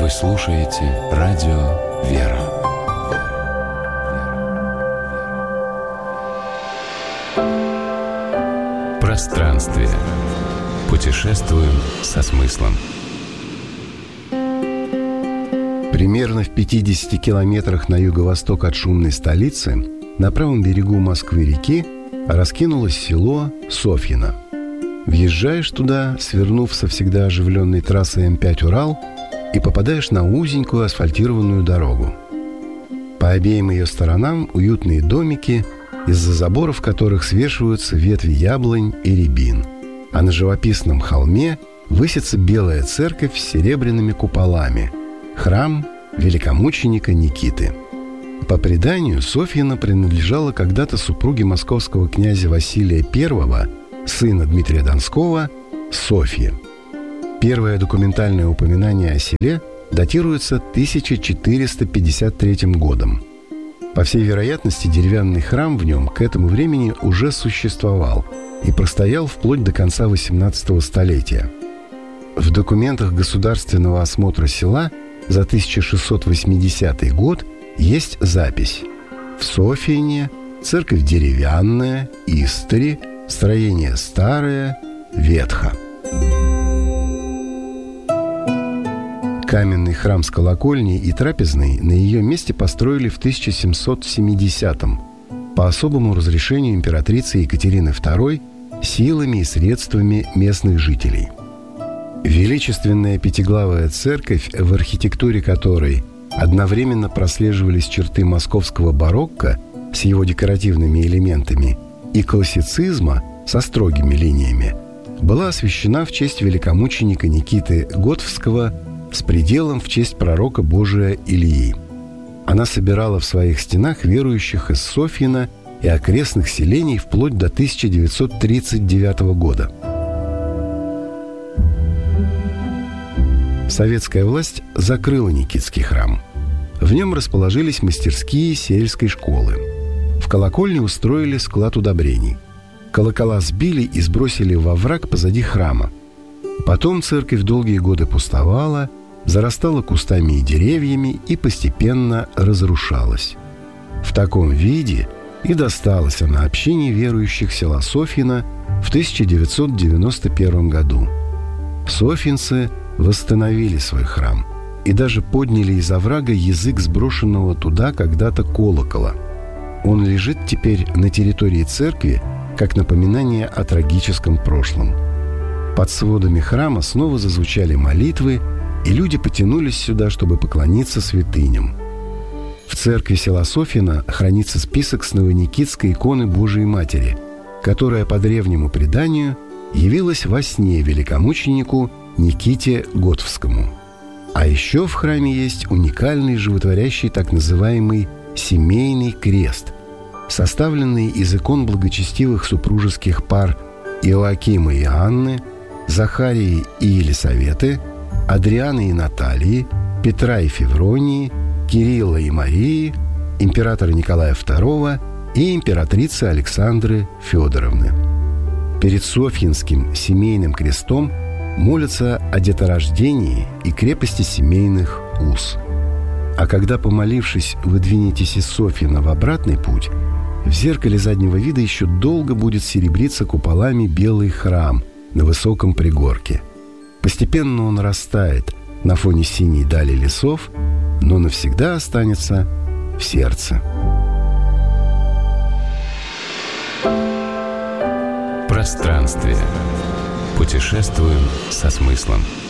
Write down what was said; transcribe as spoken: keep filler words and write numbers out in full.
Вы слушаете радио «Вера». Пространствие. Путешествуем со смыслом. Примерно в пятидесяти километрах на юго-восток от шумной столицы, на правом берегу Москвы-реки, раскинулось село Софьино. Въезжаешь туда, свернув со всегда оживленной трассы эм пять «Урал», и попадаешь на узенькую асфальтированную дорогу. По обеим ее сторонам уютные домики, из-за заборов которых свешиваются ветви яблонь и рябин. А на живописном холме высится белая церковь с серебряными куполами – храм великомученика Никиты. По преданию, Софьино принадлежала когда-то супруге московского князя Василия Первого, сына Дмитрия Донского, Софье. Первое документальное упоминание о селе датируется тысяча четыреста пятьдесят третьим годом. По всей вероятности, деревянный храм в нем к этому времени уже существовал и простоял вплоть до конца восемнадцатого столетия. В документах государственного осмотра села за тысяча шестьсот восьмидесятый год есть запись: в Софьине церковь деревянная, истори, строение старое, ветхо. Каменный храм с колокольней и трапезной на ее месте построили в тысяча семьсот семидесятом по особому разрешению императрицы Екатерины Второй силами и средствами местных жителей. Величественная пятиглавая церковь, в архитектуре которой одновременно прослеживались черты московского барокко с его декоративными элементами и классицизма со строгими линиями, была освящена в честь великомученика Никиты Готовского с пределом в честь пророка Божия Илии. Она собирала в своих стенах верующих из Софьино и окрестных селений вплоть до тысяча девятьсот тридцать девятого года. Советская власть закрыла Никитский храм. В нем расположились мастерские сельской школы. В колокольне устроили склад удобрений. Колокола сбили и сбросили во враг позади храма. Потом церковь долгие годы пустовала, зарастала кустами и деревьями и постепенно разрушалась. В таком виде и досталась она общине верующих села Софьино в тысяча девятьсот девяносто первом году. Софьинцы восстановили свой храм и даже подняли из оврага язык сброшенного туда когда-то колокола. Он лежит теперь на территории церкви как напоминание о трагическом прошлом. Под сводами храма снова зазвучали молитвы, и люди потянулись сюда, чтобы поклониться святыням. В церкви села Софьино хранится список с новоникитской иконы Божией Матери, которая по древнему преданию явилась во сне великомученику Никите Готовскому. А еще в храме есть уникальный животворящий так называемый семейный крест, составленный из икон благочестивых супружеских пар Иоакима и Анны, Захарии и Елисаветы, Адрианы и Натальи, Петра и Февронии, Кирилла и Марии, императора Николая Второго и императрицы Александры Федоровны. Перед Софьинским семейным крестом молятся о деторождении и крепости семейных уз. А когда, помолившись, вы двинетесь из Софьино в обратный путь, в зеркале заднего вида еще долго будет серебриться куполами белый храм на высоком пригорке. Постепенно он растает на фоне синей дали лесов, но навсегда останется в сердце. Пространствие. Путешествуем со смыслом.